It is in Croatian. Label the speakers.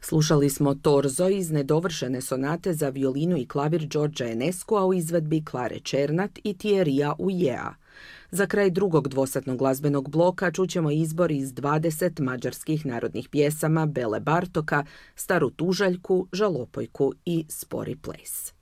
Speaker 1: Slušali smo Torzo iz nedovršene sonate za violinu i klavir Đorđa Enescua u izvedbi Klare Černat i Thierrya Huillela. Za kraj drugog dvosatnog glazbenog bloka čućemo izbor iz 20 mađarskih narodnih pjesama Bele Bartoka, Staru tužaljku, Žalopojku i Spori ples.